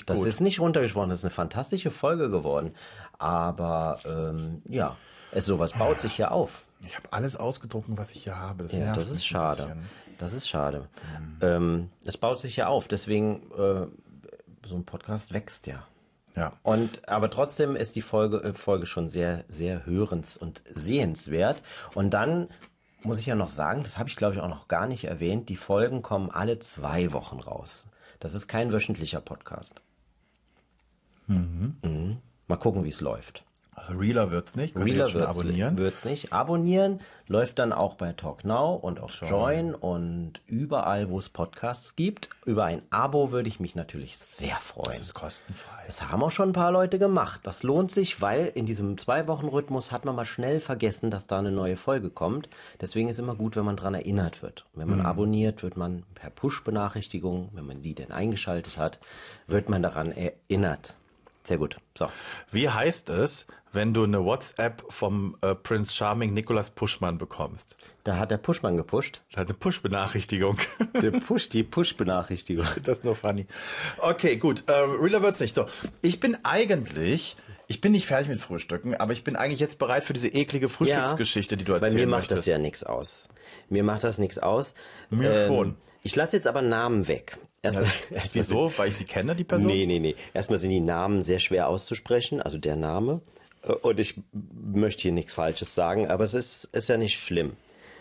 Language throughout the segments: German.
Das gut. ist nicht runtergesprochen, das ist eine fantastische Folge geworden. Aber sowas baut sich ja auf. Ich habe alles ausgedruckt, was ich hier habe. Das Ja, nervt das ist mich ein schade. bisschen. Das ist schade. Es baut sich ja auf, deswegen so ein Podcast wächst ja. Ja. Aber trotzdem ist die Folge schon sehr, sehr hörens- und sehenswert. Und dann muss ich ja noch sagen, das habe ich glaube ich auch noch gar nicht erwähnt, die Folgen kommen alle 2 Wochen raus. Das ist kein wöchentlicher Podcast. Mhm. Mal gucken, wie es läuft. Also Realer wird's nicht. Könnt ihr jetzt schon abonnieren? Wird's nicht. Abonnieren läuft dann auch bei Talk Now und auf Join und überall, wo es Podcasts gibt. Über ein Abo würde ich mich natürlich sehr freuen. Das ist kostenfrei. Das haben auch schon ein paar Leute gemacht. Das lohnt sich, weil in diesem 2-Wochen-Rhythmus hat man mal schnell vergessen, dass da eine neue Folge kommt. Deswegen ist immer gut, wenn man dran erinnert wird. Wenn man abonniert, wird man per Push-Benachrichtigung, wenn man die denn eingeschaltet hat, wird man daran erinnert. Sehr gut. So. Wie heißt es, wenn du eine WhatsApp vom Prince Charming Nicolas Puschmann bekommst? Da hat der Puschmann gepusht. Das hat eine Push-Benachrichtigung. Die Push-Benachrichtigung. Das ist nur funny. Okay, gut. Realer wird's nicht. So, ich bin nicht fertig mit Frühstücken, aber ich bin eigentlich jetzt bereit für diese eklige Frühstücksgeschichte, die du erzählen Bei mir macht möchtest. das ja nichts aus. Mir macht das nichts aus. Mir schon. Ich lasse jetzt aber Namen weg. Erstmal Wieso? Weil ich sie kenne, die Person? Nee. Erstmal sind die Namen sehr schwer auszusprechen, also der Name. Und ich möchte hier nichts Falsches sagen, aber es ist ja nicht schlimm.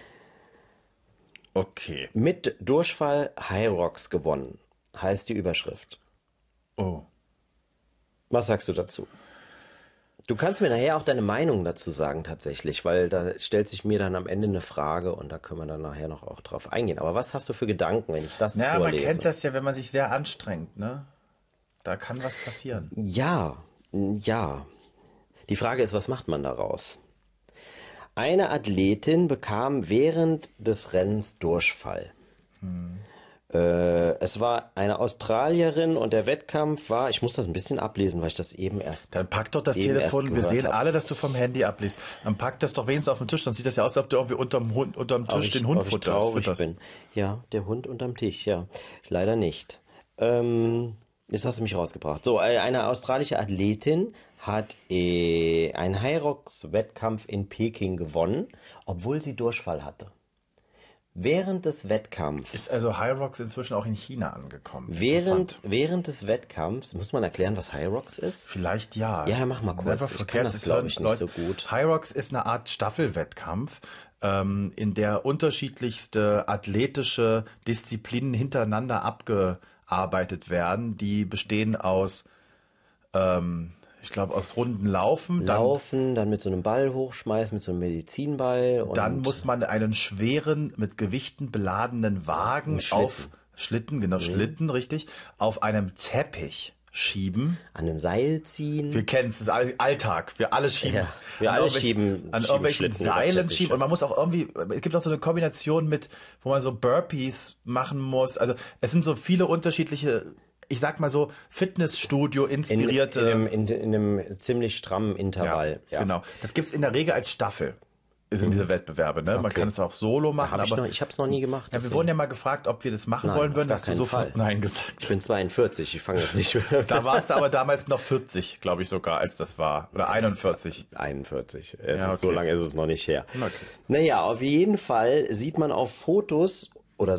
Okay. Mit Durchfall Hyrox gewonnen, heißt die Überschrift. Oh. Was sagst du dazu? Du kannst mir nachher auch deine Meinung dazu sagen tatsächlich, weil da stellt sich mir dann am Ende eine Frage und da können wir dann nachher noch auch drauf eingehen. Aber was hast du für Gedanken, wenn ich das vorlese? Man kennt das ja, wenn man sich sehr anstrengt, ne? Da kann was passieren. Ja. Die Frage ist, was macht man daraus? Eine Athletin bekam während des Rennens Durchfall. Es war eine Australierin und der Wettkampf war, ich muss das ein bisschen ablesen, weil ich das eben erst Dann pack doch das eben erst Telefon, wir gehört sehen hab. alle, dass du vom Handy abliest. Dann pack das doch wenigstens auf den Tisch, sonst sieht das ja aus, als ob du irgendwie unterm Tisch den Hund ob ich traurig futterst. bin. Ja, der Hund unterm Tisch, ja. Leider nicht. Jetzt hast du mich rausgebracht. So, eine australische Athletin hat einen Hyrox-Wettkampf in Peking gewonnen, obwohl sie Durchfall hatte. Während des Wettkampfs. Ist also Hyrox inzwischen auch in China angekommen. Während des Wettkampfs, muss man erklären, was Hyrox ist? Vielleicht ja. Ja, mach mal kurz. Never Ich kann das, forget, glaube ich, nicht Leute, so gut. Hyrox ist eine Art Staffelwettkampf, in der unterschiedlichste athletische Disziplinen hintereinander abgearbeitet werden. Die bestehen aus, ich glaube, aus Runden Laufen. Dann mit so einem Ball hochschmeißen, mit so einem Medizinball. Und Dann muss man einen schweren, mit Gewichten beladenen Wagen auf Schlitten, richtig, auf einem Teppich schieben. an einem Seil ziehen. Wir kennen es, das ist Alltag. Wir alle schieben. Ja, wir alle schieben an irgendwelchen Schlitten über Seilen Teppiche. schieben. Und man muss auch irgendwie, es gibt auch so eine Kombination mit, wo man so Burpees machen muss. Also es sind so viele unterschiedliche, ich sag mal so, Fitnessstudio inspirierte. in einem ziemlich strammen Intervall. Ja. Genau. Das gibt's in der Regel als Staffel. Sind diese Wettbewerbe, ne? Man Okay. kann es auch solo machen, Ich hab's noch nie gemacht. ja, wir deswegen. wurden ja mal gefragt, ob wir das machen Nein, wollen auf würden, gar hast du keinen sofort Fall. Nein Ich gesagt. bin 42, ich fange jetzt nicht mehr. Da warst du aber damals noch 40, glaube ich sogar, als das war. Oder 41. 41. Ja, So okay. lange ist es noch nicht her. Okay. Naja, auf jeden Fall sah man auf Fotos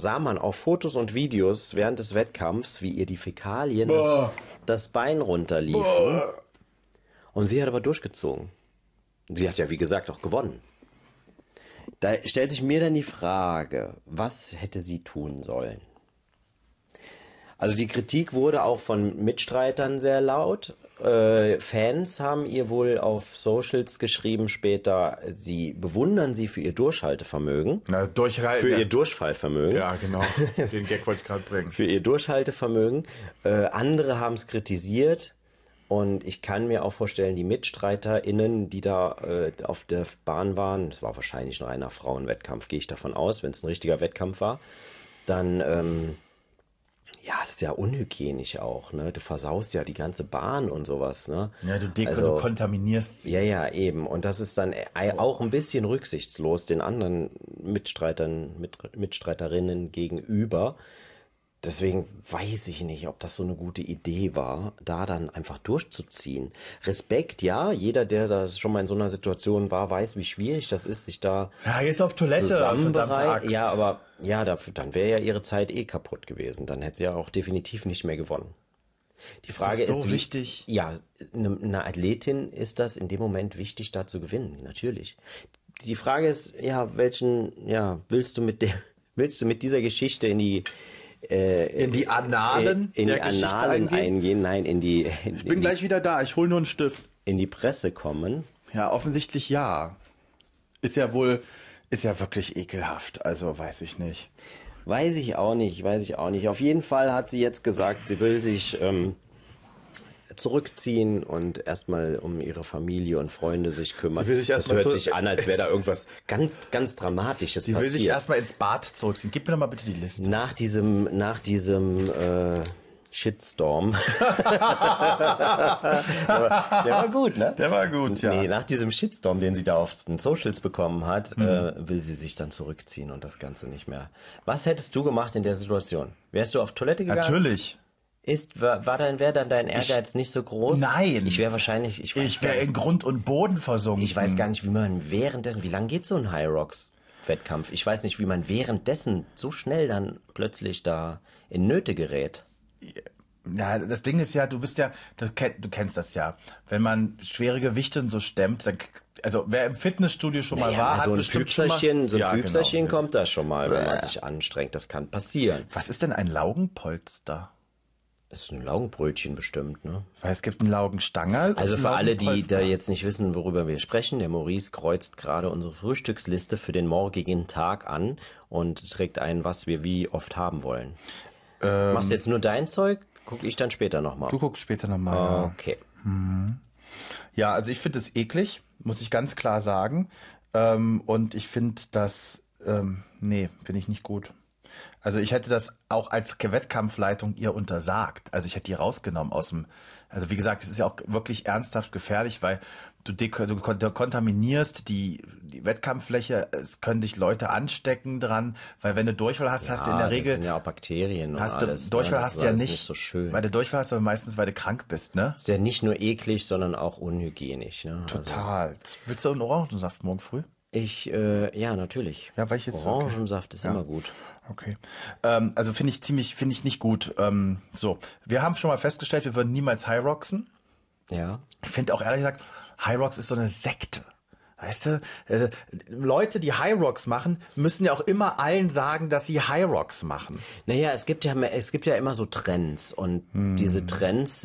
und Videos während des Wettkampfs, wie ihr die Fäkalien das Bein runterliefen. Und sie hat aber durchgezogen. Sie hat ja, wie gesagt, auch gewonnen. Da stellt sich mir dann die Frage, was hätte sie tun sollen? Also die Kritik wurde auch von Mitstreitern sehr laut. Fans haben ihr wohl auf Socials geschrieben später, sie bewundern sie für ihr Durchhaltevermögen. Na, Für ihr Durchfallvermögen. Ja, genau. Den Gag wollte ich gerade bringen. Für ihr Durchhaltevermögen. Andere haben es kritisiert. Und ich kann mir auch vorstellen, die MitstreiterInnen, die da auf der Bahn waren, es war wahrscheinlich ein reiner Frauenwettkampf, gehe ich davon aus, wenn es ein richtiger Wettkampf war, dann, ja, das ist ja unhygienisch auch, ne? Du versaust ja die ganze Bahn und sowas, ne? Ja, du kontaminierst sie. Ja, eben. Und das ist dann auch ein bisschen rücksichtslos den anderen Mitstreiterinnen gegenüber. Deswegen weiß ich nicht, ob das so eine gute Idee war, da dann einfach durchzuziehen. Respekt, ja, jeder, der da schon mal in so einer Situation war, weiß, wie schwierig das ist, sich da Ja, jetzt auf Toilette, verdammte Axt. Ja, aber ja, dafür, dann wäre ja ihre Zeit eh kaputt gewesen. Dann hätte sie ja auch definitiv nicht mehr gewonnen. Die Frage das so ist, wichtig? Ja, eine Athletin ist das in dem Moment wichtig, da zu gewinnen, natürlich. Die Frage ist, ja, willst du mit dieser Geschichte in die Annalen in der die Geschichte Annalen eingehen? Nein, Ich bin gleich wieder da, ich hole nur einen Stift. in die Presse kommen. Ja, offensichtlich ja. Ist ja wirklich ekelhaft, also weiß ich nicht. Weiß ich auch nicht. Auf jeden Fall hat sie jetzt gesagt, sie will sich zurückziehen und erstmal um ihre Familie und Freunde sich kümmern. Sie will sich das erstmal hört sich an, als wäre da irgendwas ganz, ganz Dramatisches Sie passiert. will sich erstmal ins Bad zurückziehen. Gib mir doch mal bitte die Liste. Nach diesem Shitstorm. Der war gut, ne? Der war gut, ja. Nee, nach diesem Shitstorm, den sie da auf den Socials bekommen hat, will sie sich dann zurückziehen und das Ganze nicht mehr. Was hättest du gemacht in der Situation? Wärst du auf Toilette gegangen? Natürlich. Wäre dann dein Ehrgeiz nicht so groß? Nein. Ich wäre wahrscheinlich, Ich wäre in Grund und Boden versunken. ich weiß gar nicht, wie man währenddessen, wie lange geht so ein High Rocks Wettkampf? Ich weiß nicht, wie man währenddessen so schnell dann plötzlich da in Nöte gerät. Ja, das Ding ist ja, du kennst das ja. Wenn man schwere Gewichte und so stemmt, dann, also wer im Fitnessstudio schon mal war, so hat ein bestimmt schon mal... Püpserchen genau. kommt da schon mal, wenn man sich anstrengt. Das kann passieren. Was ist denn ein Laugenpolster? Das ist ein Laugenbrötchen bestimmt, ne? Weil es gibt einen Laugenstangerl. Also und für alle, die Laugenpolster. da jetzt nicht wissen, worüber wir sprechen, der Maurice kreuzt gerade unsere Frühstücksliste für den morgigen Tag an und trägt ein, was wir wie oft haben wollen. Machst du jetzt nur dein Zeug? Guck ich dann später nochmal. Du guckst später nochmal. Okay. Ja, also ich finde es eklig, muss ich ganz klar sagen. Und ich finde das, finde ich nicht gut. Also ich hätte das auch als Wettkampfleitung ihr untersagt. Also ich hätte die rausgenommen also wie gesagt, es ist ja auch wirklich ernsthaft gefährlich, weil du kontaminierst die Wettkampffläche, es können dich Leute anstecken dran, weil wenn du Durchfall hast, hast du in der Regel... Das sind ja auch Bakterien und alles. Durchfall ne? hast du ja alles nicht so schön. Weil der Durchfall hast du meistens, weil du krank bist, ne? Ist ja nicht nur eklig, sondern auch unhygienisch. Ne? Total. Willst du einen Orangensaft morgen früh? Ja, natürlich. Ja, weil ich jetzt... Orangensaft ist immer gut. Okay. Also finde ich nicht gut. So, wir haben schon mal festgestellt, wir würden niemals High Rocksen. Ja. Ich finde auch ehrlich gesagt, High Rocks ist so eine Sekte. Weißt du, Leute, die High Rocks machen, müssen ja auch immer allen sagen, dass sie High Rocks machen. Naja, es gibt ja immer so Trends und diese Trends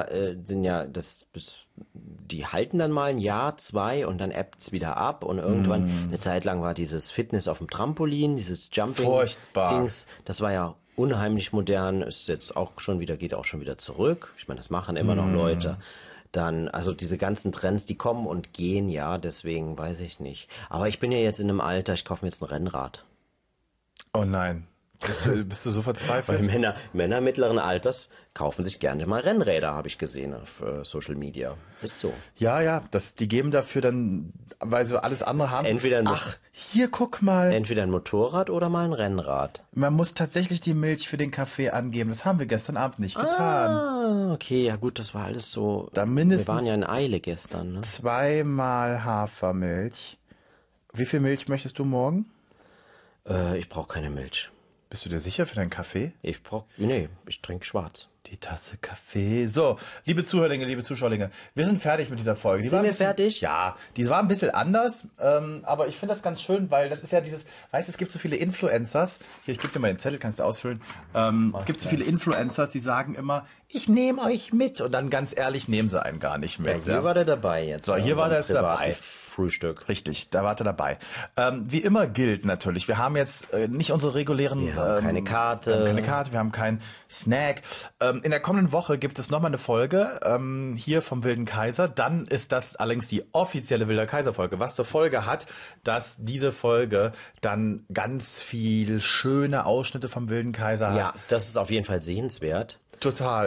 die halten dann mal ein Jahr, zwei und dann ebbt's wieder ab und irgendwann eine Zeit lang war dieses Fitness auf dem Trampolin, dieses Jumping-Dings, das war ja unheimlich modern, ist jetzt auch schon wieder, geht auch schon wieder zurück. Ich meine, das machen immer noch Leute. Dann, also diese ganzen Trends, die kommen und gehen, ja, deswegen weiß ich nicht. Aber ich bin ja jetzt in einem Alter, ich kaufe mir jetzt ein Rennrad. Oh nein. Bist du so verzweifelt? Weil Männer mittleren Alters kaufen sich gerne mal Rennräder, habe ich gesehen auf Social Media. Ist so. Ja, die geben dafür dann, weil sie alles andere haben. Hier, guck mal. Entweder ein Motorrad oder mal ein Rennrad. Man muss tatsächlich die Milch für den Kaffee angeben. Das haben wir gestern Abend nicht getan. Ah, okay, ja gut, das war alles so. Da mindestens wir waren ja in Eile gestern, ne? 2-mal Hafermilch. Wie viel Milch möchtest du morgen? Ich brauche keine Milch. Bist du dir sicher für deinen Kaffee? Ich trinke schwarz. Die Tasse Kaffee. So, liebe Zuhörlinge, liebe Zuschauerlinge, wir sind fertig mit dieser Folge. Sind wir fertig? Ja, die war ein bisschen anders, aber ich finde das ganz schön, weil das ist ja dieses, weißt du, es gibt so viele Influencers, hier, ich gebe dir mal den Zettel, kannst du ausfüllen, es gibt so viele Influencers, die sagen immer, ich nehme euch mit und dann ganz ehrlich nehmen sie einen gar nicht mit. Ja, hier war der dabei jetzt. So, hier war der jetzt dabei. Frühstück. Richtig, da war er dabei. Wie immer gilt natürlich, wir haben jetzt nicht unsere regulären... Wir haben keine Karte. Wir haben keinen Snack. In der kommenden Woche gibt es nochmal eine Folge hier vom Wilden Kaiser. Dann ist das allerdings die offizielle Wilder Kaiser-Folge, was zur Folge hat, dass diese Folge dann ganz viel schöne Ausschnitte vom Wilden Kaiser hat. Ja, das ist auf jeden Fall sehenswert. Total.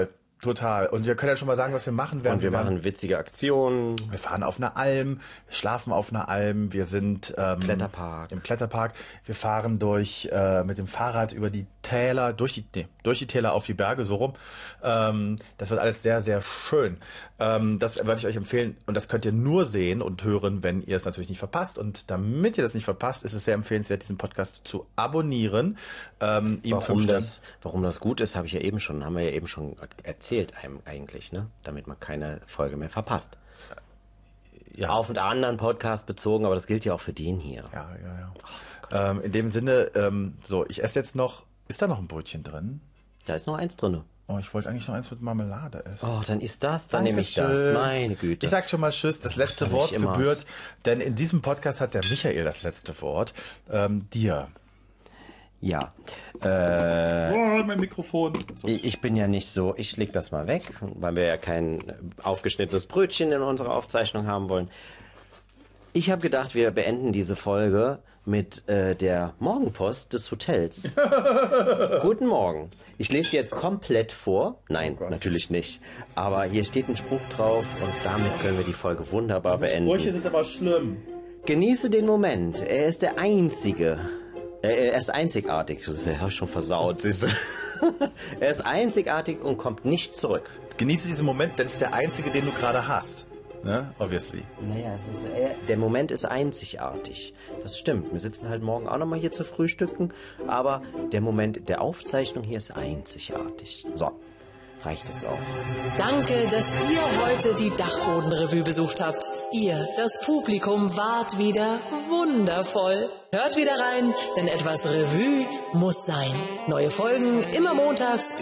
Total. Und wir können ja schon mal sagen, was wir machen werden. Und wir machen witzige Aktionen. Wir fahren auf einer Alm, wir schlafen auf einer Alm, wir sind im Kletterpark. Wir fahren mit dem Fahrrad über die Täler, durch die Täler auf die Berge, so rum. Das wird alles sehr, sehr schön. Das würde ich euch empfehlen und das könnt ihr nur sehen und hören, wenn ihr es natürlich nicht verpasst. Und damit ihr das nicht verpasst, ist es sehr empfehlenswert, diesen Podcast zu abonnieren. Warum das gut ist, haben wir ja eben schon erzählt eigentlich, ne? Damit man keine Folge mehr verpasst. Ja. Auf einen anderen Podcast bezogen, aber das gilt ja auch für den hier. Ja. In dem Sinne, ich esse jetzt noch. Ist da noch ein Brötchen drin? Da ist noch eins drin. Oh, ich wollte eigentlich noch eins mit Marmelade essen. Oh, dann ist das, dann nehme ich das. Meine Güte. Ich sag schon mal Tschüss, das letzte Wort gebührt, denn in diesem Podcast hat der Michael das letzte Wort. Dir. Ja. Mein Mikrofon. So. Ich bin ja nicht so, ich leg das mal weg, weil wir ja kein aufgeschnittenes Brötchen in unserer Aufzeichnung haben wollen. Ich habe gedacht, wir beenden diese Folge mit der Morgenpost des Hotels. Guten Morgen. Ich lese jetzt komplett vor. Nein, natürlich nicht. Aber hier steht ein Spruch drauf und damit können wir die Folge wunderbar beenden. Sprüche sind aber schlimm. Genieße den Moment. Er ist der Einzige. Er ist einzigartig. Das habe ich schon versaut. Er ist einzigartig und kommt nicht zurück. Genieße diesen Moment, denn es ist der einzige, den du gerade hast. Ne? Obviously. Naja, der Moment ist einzigartig. Das stimmt. Wir sitzen halt morgen auch nochmal hier zu frühstücken. Aber der Moment der Aufzeichnung hier ist einzigartig. So, reicht es auch. Danke, dass ihr heute die Dachbodenrevue besucht habt. Ihr, das Publikum, wart wieder wundervoll. Hört wieder rein, denn etwas Revue muss sein. Neue Folgen immer montags